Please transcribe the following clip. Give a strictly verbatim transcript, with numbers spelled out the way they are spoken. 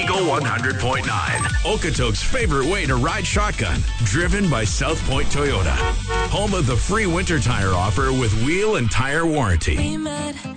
Eagle one hundred point nine. Okotoks' favorite way to ride shotgun. Driven by South Point Toyota. Home of the free winter tire offer with wheel and tire warranty.